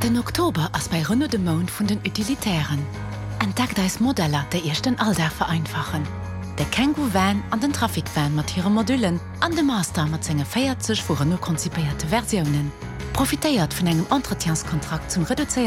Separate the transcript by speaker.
Speaker 1: Den Oktober ass bei Renault de Monde vun den Utilitären. Entdeckt als Modeller der ersten Alltag vereinfachen. Der Kangoo Van an den Trafikvan mat ihre Modulen an de Master mat zinge 40 vu Renault konzipierte Versionen. Profitéiert vun engem Entretienskontrakt zum reduzierten